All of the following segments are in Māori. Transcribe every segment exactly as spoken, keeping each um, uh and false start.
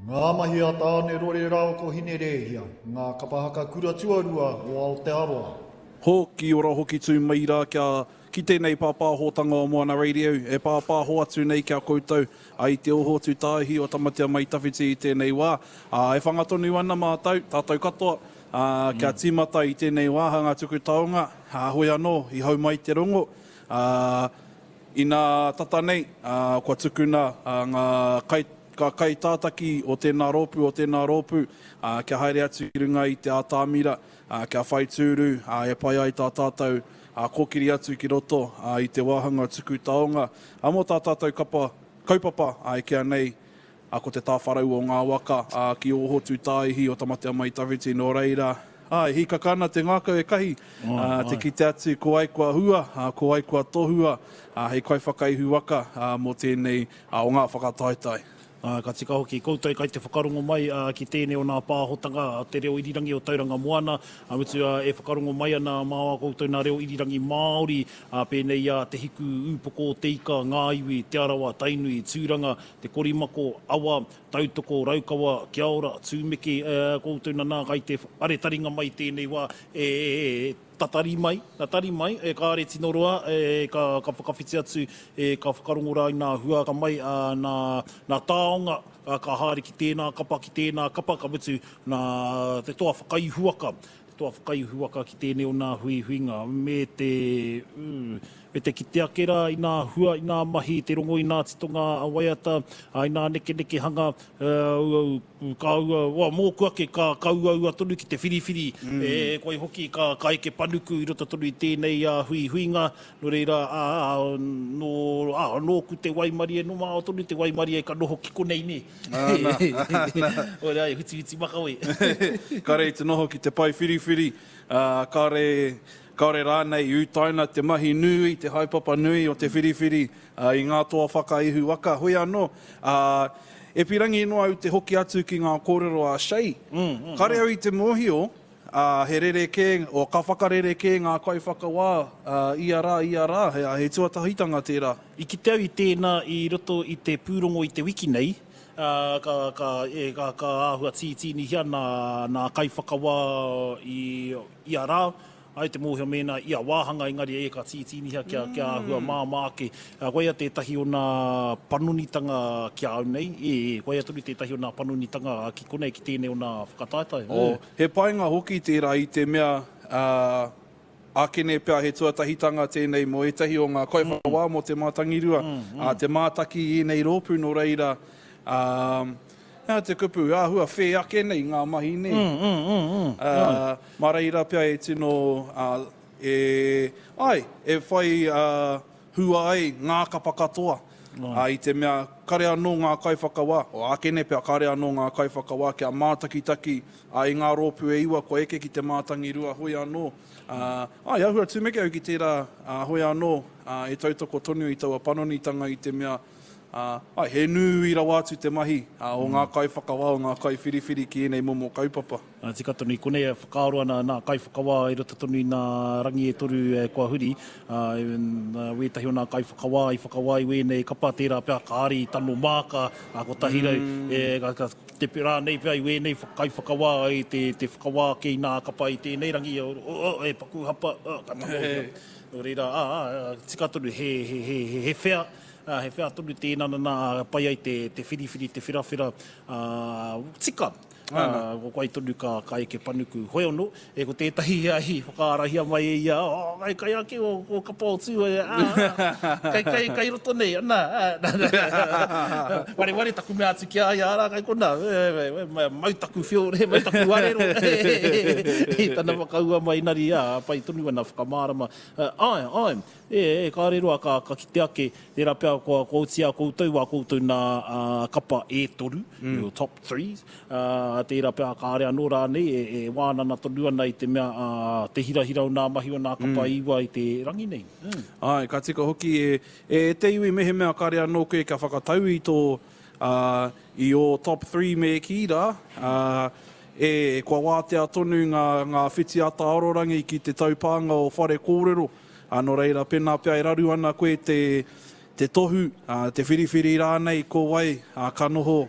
Ngā mahi a tāne rore rao ko hine rehia, ngā kapahaka kura tuarua o Aotearoa. Hoki ora hoki tū mai rā kia ki tēnei pāpāhotanga o Moana Radio, e pāpāho atu nei kia koutou, ai te oho tū tāhi o tamatea mai tawhiti i tēnei wā. Uh, e whangatonu ana mātou, tātou katoa, uh, kia mm. tīmata i tēnei wāhanga tuku taonga, uh, hoi anō, i hau mai te rongo. Uh, I nā tata nei, uh, kua tukuna uh, ngā kai, ka kai tātaki o tēnā rōpu, o tēnā rōpu, uh, kia haere atu i runga i te ātāmira, uh, kia whai tūru, uh, e pai ai tā tātou, uh, kōkiri atu ki roto uh, i te wāhanga tuku taonga. A mō tā tātou kapa, kaupapa, uh, kia nei, uh, ko te tāwharau o ngā waka, uh, ki oho tū tāihi o tamatea mai tawhiti no reira. Ai, hika kana te ngākau e kahi, oh, uh, te kite atu ko ai kua hua, uh, ko ai kua tohua, uh, hei kai whakaihu waka uh, mō tēnei uh, o ngā whakataitai. Uh, ka tika hoki koutou kai te whakarongo mai uh, ki tēnei o nā pāhotanga, te reo irirangi o Tauranga Moana. Uh, mutu uh, e whakarongo mai ana māua koutou nā reo irirangi Māori, uh, pēnei uh, te hiku upoko, te ika, ngā iwi, te arawa, tainui, tūranga, te korimako, awa, tautoko, raukawa, kia ora, tūmeke, uh, koutou nā kai te aretaringa mai tēnei wā, e, e, e tatari mai, tatari mai, e ka are tinoroa, e ka, ka whakawhiti atu, e ka whakarongo rā i nā hua ka mai, a, nā, nā tāonga, a, ka haere ki tēnā kapa, ki tēnā kapa, ka mutu nā te toa whakaihuaka, te toa whakaihuaka ki tēnei o nā hui huinga, me te... Uh, me te ki te akera i nā hua, i nā mahi, te rongo i nā titonga a waiata, i nā neke neke hanga, uh, ka ua, wa, mō kuake ka, ka ua ua tonu ki te whiriwhiri, mm. e koi hoki ka, ka eke panuku i rota tonu i tēnei uh, hui huinga, no reira, a, a, no, a, no ku te waimarie, no mā o tonu te waimarie ka noho ki konei ne. O rea, huti huti makawe. Ka rei te noho ki te pai whiriwhiri, uh, ka rei, Kaore rānei, utaina te mahi nui, te haipapa nui o te whiriwhiri uh, i ngā toa whakaihu waka. Hoi anō, uh, e pirangi inoa au te hoki atu ki ngā kōrero a Shei. Mm, mm, Kare au i te mohio, uh, he rere ke, o ka whakarere ke ngā kai whakawā, uh, ia rā, ia rā, he, he tuatahitanga tērā. I ki te au i tēnā i roto i te pūrongo i te wiki nei, uh, ka, ka, e, ka, ka āhua tītini hia nā, nā kai whakawā i ia rā, ai te mōhio mena ia wāhanga engari e ka tītini hea kia, kia hua māmāke. Uh, Koia tētahi o nā panonitanga kia au nei, e, e koia tonu tētahi o nā panonitanga ki konei ki tēnei o nā whakataitai. Oh, he painga hoki tērā i te mea uh, ākene pia he tuatahitanga tēnei mo etahi o ngā kaiwhawā mm. mo te mātangirua, mm, mm. Uh, te mātaki i nei rōpu no reira, um, Nā te kupu, āhua whē ake nei ngā mahi nei. Mm, mm, mm, mm. Uh, mā reira pia e tino, uh, e, ai, e whai uh, hua ai ngā kapa katoa. Mm. Uh, I te mea, kare anō ngā kaiwhakawā, o ākene pia kare anō ngā kaiwhakawā, kia mātakitaki uh, i ngā rōpu e iwa, ko eke ki te mātangirua, hoi anō. Uh, ai, ahua tūmeke au ki tērā, uh, hoi anō, uh, e tautoko tonu i taua panonitanga i te mea, Uh, ai, he nui rawa atu te mahi uh, o mm. ngā kai whakawā, o ngā kai whiriwhiri ki enei momo kaupapa. Uh, tika tonu i konei whakaaro ana nā kai whakawā i rota tonu i nā rangi e toru e kua huri. Uh, wētahi o nā kai whakawā i whakawā i wēnei kapa tērā pia ka ari tano māka a ko tahirau. Mm. E, ka, ka, te pira nei pia i wēnei kai whakawā i te, te whakawā ki nā kapa i tēnei rangi. O, o, o, e paku hapa, o, ka tamo. No reira, a, a, tika tonu he, he, he, he, he whea. Uh, he whea tonu tēnā nā pai ai te, te whiriwhiri, te whirawhira uh, tika. Uh, ko kai tonu ka, ka eke panuku hoi ono, e ko tētahi ai whakaarahia mai e ia, oh, kai kai ake o, o kapa o tū, e, ah, kai kai kai roto nei, ana, ware ware taku mea atu ki ai ara, kai kona, e, e, e, mau taku whio, mau taku warero, i tana whakaua mai nari, a, pai tonu ana whakamārama, uh, ai, ai, e, e, ka reroa ka, ka kite ake, tērā pia kua koutia koutou, a koutou nā uh, kapa e toru, mm. top threes, uh, tērā pia ka are anō rānei, e, e wānana tonu ana i te mea uh, te hirahira o nā mahi o nā kapa mm. iwa i te rangi nei. Mm. Ai, ka tika hoki e, e te iwi mehe mea ka are anō koe ka whakatau i tō uh, i o top three me ki rā, uh, e kua wātea tonu ngā, ngā whiti ata arorangi ki te taupanga o whare kōrero, anō reira pēnā pia e raru ana koe te, te tohu, uh, te whiriwhiri rānei ko wai, uh, ka noho,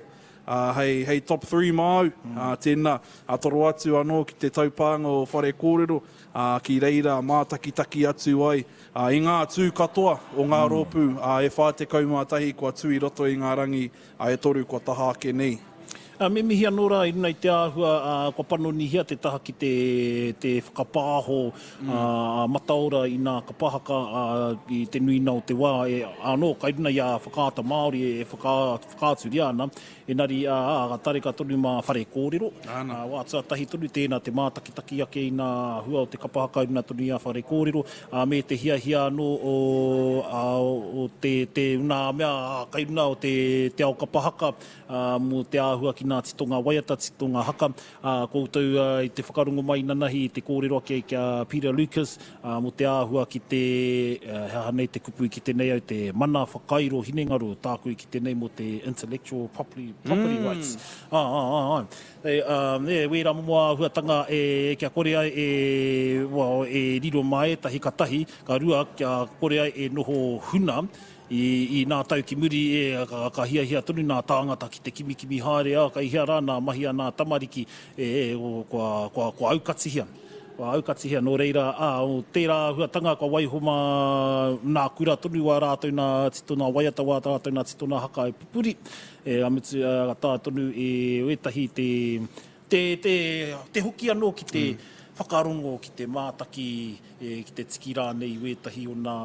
uh, hei, hei top three mau, mm. uh, tēnā, a toro atu anō ki te taupānga o whare kōrero, uh, ki reira mātaki-taki atu ai, uh, i ngā tū katoa o ngā mm. rōpū, uh, e whā te kaumātahi kua tū i roto i ngā rangi, uh, e toru kua taha ake nei. Uh, me mihi anō rā, i runai te āhua, uh, kua panoni hia te taha ki te, te whakapāho mm. uh, mataora i nā kapahaka uh, i te nuina o te wā. E, anō, kai runai a whakaata Māori e whaka, whakaaturi ana, Engari, uh, tare ka tonu mā whare kōrero. Uh, wā tua tahi tonu tēnā te mātaki-taki ake i nā hua o te kapahaka i nā tonu i a whare kōrero. Uh, me te hia hia anō o, uh, o te, te una mea, kai runa o te, te ao kapahaka, uh, mo te āhua ki nā titonga waiata, titonga haka. Uh, koutou uh, i te whakarongo mai nanahi i te kōrero ake ki a Peter Lucas, uh, mo te āhua ki te, uh, haha nei te kupu i ki te nei au te mana whakairo hinengaro, tāku i ki te nei mo te intellectual property, property mm. rights. Ah, ah, ah, ah. E, um, e, wera moa huatanga e kia korea e, well, e riro mai, tahi ka tahi, ka rua kia korea e noho huna, I, i nā tau ki muri e ka, ka hia hia tonu nā tāngata ki te kimi kimi haere a, ka hia rā nā mahi a nā tamariki e, e o, kua, kua, kua aukatsi hia. Kua aukatsi hia, no reira, a, o tērā huatanga ka waihoma nā kura tonu wā rātou nā titona waiata wā rātou nā titona haka e pupuri. E amutu a tā tonu e wetahi te, te, te, te hoki anō ki te mm. whakarongo ki te mātaki, e, ki te tiki rā nei wetahi o nā,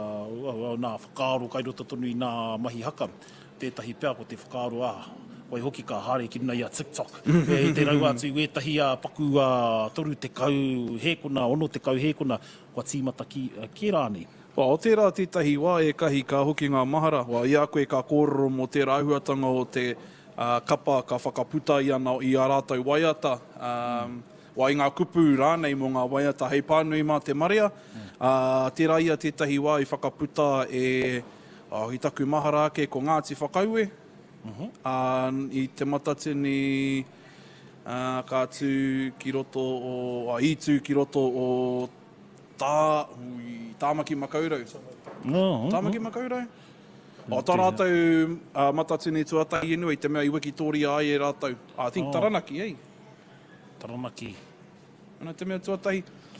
o nā whakaaro kai rota tonu i nā mahi haka. Tētahi pēr ko te whakaaro, ah, wai hoki ka hare ki runa i a TikTok. e, I te rau atu i wetahi a paku a toru te kau hēkona, ono te kau hēkona, kua tīmata ki, ki rā nei. Wā, o tērā tētahi wā e kahi ka hoki ngā mahara, wā i a koe ka kōrero mo tērā ahuatanga o te uh, kapa ka whakaputa i ana i a rātou waiata. Um, mm. Wā i ngā kupu rānei mo ngā waiata hei pānui mā te marea. Mm. Uh, tērā ia tētahi wā i whakaputa e uh, i taku mahara ake ko Ngāti Whakaue. Mm-hmm. Uh, I te matatini uh, ka tū ki roto o, uh, i tū ki roto o tā, ui, Tāmaki Makaurau. No, Tāmaki Makaurau? O tā rātou uh, matatini tuatahi inu i te mea i Wikitoria ai e rātou. I think oh. Taranaki, ei? Taranaki. Ana te mea tuatahi?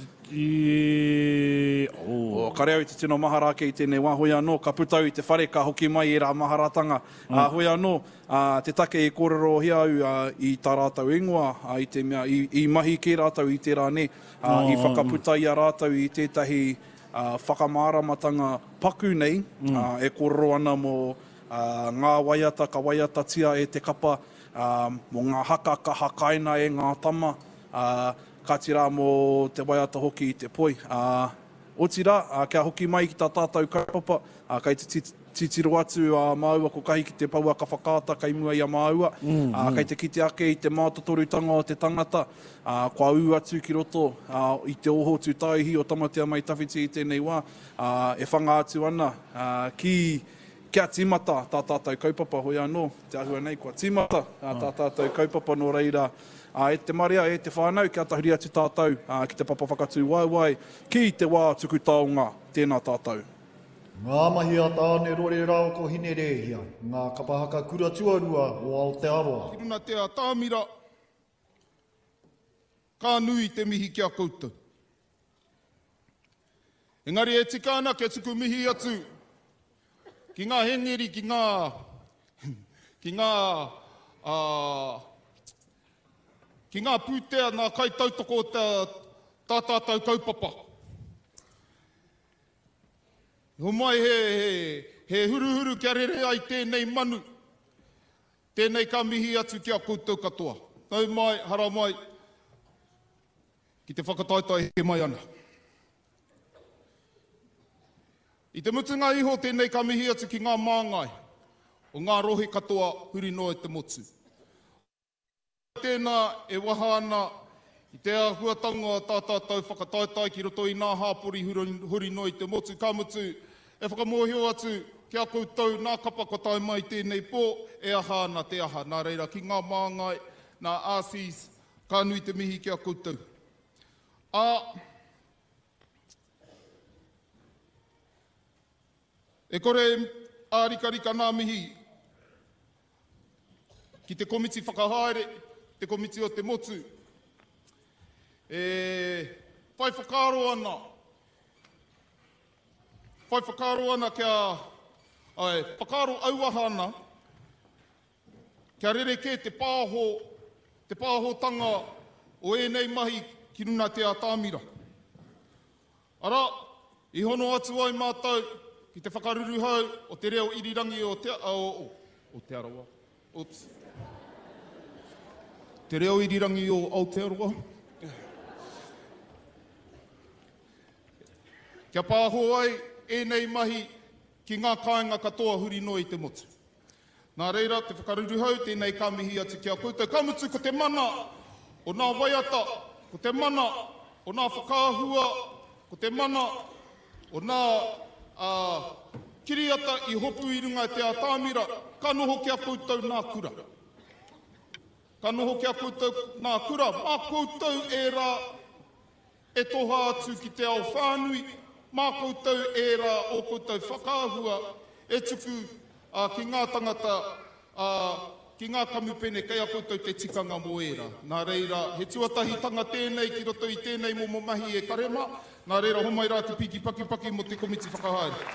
E... Oh. O kare au te tino mahara ake i tēnei wā hoi anō, ka putau i te whare ka hoki mai e rā maharatanga. Mm. Uh, hoi anō, uh, te take e kōrero hi au uh, i tā rātou ingoa, uh, i te mea, i, i mahi ke rātou i te rāne, uh, oh. i whakaputa i a rātou i tētahi uh, whakamāramatanga paku nei, mm. uh, e kōrero ana mo uh, ngā waiata, ka waiata tia e te kapa, uh, mo ngā haka ka hakaina e ngā tama, uh, ka tira mō te waiata hoki i te poi. Uh, o tira, uh, kia hoki mai ki tā tātou kaupapa, uh, kai te titiro atu a uh, māua ko kahi ki te paua ka whakaata kai mua i a māua. Mm, uh, kai te kite ake i te mātotorutanga o te tangata, uh, kua ū atu ki roto uh, i te oho tū taihi o tamatea mai tawhiti i tēnei wā. Uh, e whanga atu ana uh, ki kia tīmata tā tātou kaupapa hoi anō, te ahua nei kua tīmata uh, tā tātou kaupapa no reira. Uh, e te maria, e te whānau, kia tahuri atu tātou, uh, ki te papa whakatū waiwai, ki te wā tuku taonga, tēnā tātou. Ngā mahi a tāne rore rao ko hine rehia, ngā kapahaka kura tuarua o Aotearoa. Ki runa te a tāmira, ka nui te mihi kia koutou. Engari e tika ana ke tuku mihi atu, ki ngā hengeri, ki ngā, ki ngā, uh, ki ngā pūtea nā kai tautoko tā tātātou kaupapa. Ho mai he, he, he huruhuru kia rere ai tēnei manu, tēnei ka mihi atu kia koutou katoa. Tau mai, hara mai, ki te whakataitai he mai ana. I te mutunga iho tēnei ka mihi atu ki ngā māngai, o ngā rohe katoa huri noa te motu. Tēnā e wahana i te ahuatanga tā tātou whakataitai ki roto i nā hāpori huri noi te motu kamutu. E whakamohio atu kia koutou nā kapa ko tai mai tēnei pō e aha ana te aha. Nā reira ki ngā māngai, nā āsis, ka nui te mihi kia koutou. A, e kore ārika rika nā mihi ki te komiti whakahaere, te komiti o te motu. E, whai whakaro ana. Whai whakaro ana kia, ai, whakaro auaha ana, kia rereke te pāho, te pāhotanga o enei mahi ki runa te atāmira. Ara, i hono atu ai mātou ki te whakaruru hau o te reo irirangi o te, o, o, o te arawa. Oops. Te reo irirangi o Aotearoa. Kia pāho ai, enei mahi ki ngā kāinga katoa huri no i te motu. Nā reira, te whakaruru hau, tēnei ka mihi atu kia koutou. Ka mutu ko te mana o nā waiata, ko te mana o nā whakaahua, ko te mana o nā uh, kiriata i hopu i runga te atāmira, ka noho kia koutou nā kura. Ka noho kia koutou nā kura, mā koutou e rā e toha atu ki te ao whānui, mā koutou e rā o koutou whakaahua, e tuku uh, ki ngā tangata, uh, ki ngā kamupene, kei a koutou te tikanga mo e rā. Nā reira, he tuatahitanga tēnei ki roto i tēnei momo mahi e karema, nā reira, homai rā te piki paki paki mo te komiti whakahaere.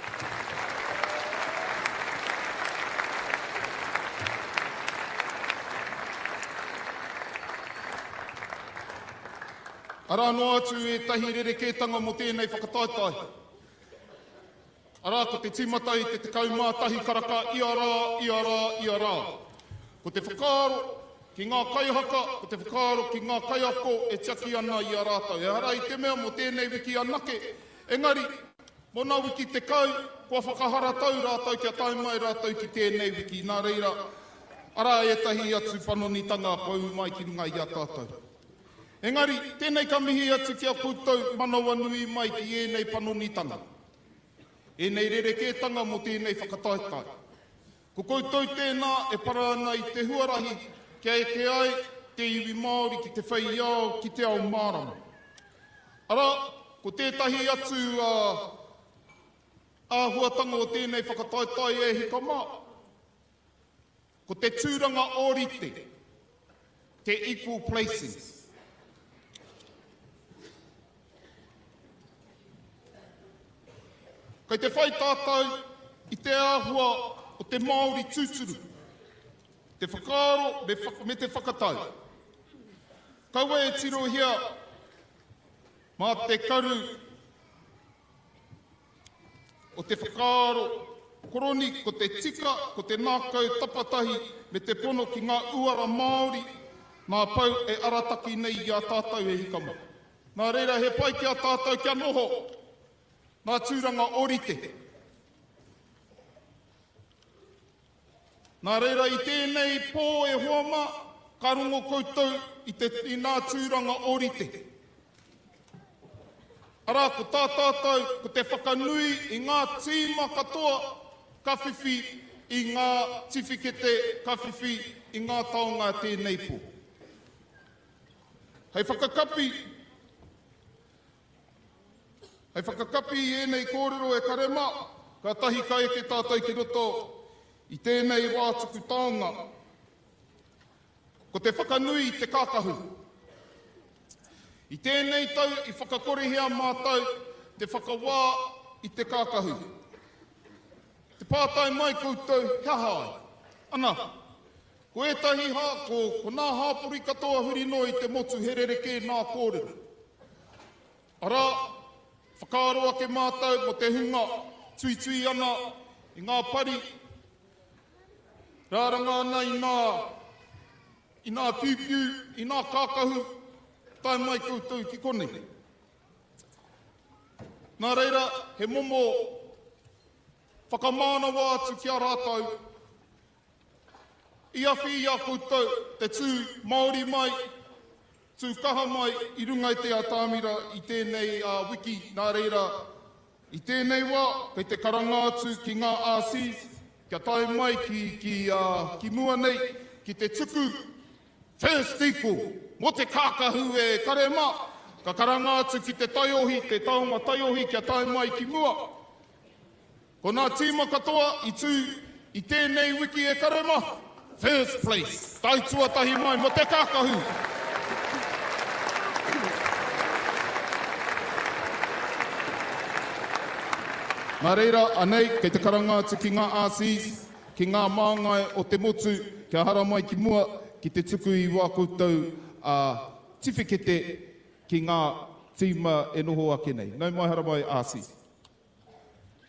Ara no atu e tahi rerekētanga mo tēnei whakataetai. Ara ko te timatai te te kaumātahi karaka, ia rā, ia rā, ia rā. Ko te whakaaro ki ngā kaihaka, ko te whakaaro ki ngā kaiako e tiaki ana i a rātau. E hara i te mea mo tēnei wiki anake, engari, mo nā wiki te kau, kua whakahara tau rātau kia taumai rātau ki tēnei wiki. Nā reira, ara e tahi atu panonitanga pau mai ki runga i a tātou. Engari, tēnei ka mihi atu kia koutou manawa nui mai ki ēnei panonitanga. Ēnei rerekētanga mo tēnei whakataetai. Ko koutou tēnā e para ana i te huarahi kia eke ai te iwi Māori ki te whai iau ki te ao mārama. Ara, ko tētahi atu uh, āhuatanga o tēnei whakataetai e hika mā. Ko te tūranga ōrite, te equal placings. Kei te whai tātou i te āhua o te Māori tūturu, te whakaaro me, me te whakatau. Kaua e tiro hia mā te karu o te whakaaro koroni, ko te tika, ko te nākau tapatahi me te pono ki ngā uara Māori, nā pau e arataki nei i a tātou e hikama. Nā reira, he pai ki a tātou kia noho, nā tūranga orite. Nā reira, i tēnei pō e hoama, ka rongo koutou i, te, i nā tūranga orite. Ara, ko tā tātou, ko te whakanui i ngā tīma katoa, ka whiwhi i ngā tifikete, ka whiwhi i ngā taonga tēnei pō. Hei whakakapi, Hei whakakapi i ēnei kōrero e karema, ka tahi kai ke tātou ki roto i tēnei wātuku taonga. Ko te whakanui i te kākahu. I tēnei tau i whakakorehea mātou te whakawā i te kākahu. Te pātai mai koutou hiahai. Ana, ko etahi hā, ko, ko nā hāpuri katoa huri no i te motu herereke nā kōrero. Ara, whakaaro ake mātou mo te hunga, tui tui ana i ngā pari, rāranga ana i nā, i nā piupiu, i nā kākahu, tai mai koutou ki konei. Nā reira, he momo whakamānawa atu ki a rātau, i awhi i a koutou, te tū Māori mai, tū kaha mai i runga i te atāmira i tēnei uh, wiki, nā reira, i tēnei wā, kei te karanga atu ki ngā āsis, kia tai mai ki, ki, uh, ki mua nei, ki te tuku, first equal, mo te kākahu e karema, ka karanga atu ki te taiohi, te taonga taiohi, kia tai mai ki mua. Ko nā tīma katoa i tū, i tēnei wiki e karema, first place. Tai tuatahi mai mo te kākahu. Nā reira, anei, kei te karanga atu ki ngā āsis, ki ngā māngai o te motu, kia hara mai ki mua, ki te tuku i wā koutou a uh, tiwhikete ki ngā tīma e noho ake nei. Nau mai hara mai āsi.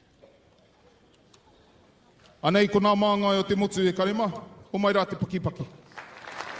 Anei, ko ngā māngai o te motu e karema, o mai rā te pakipaki.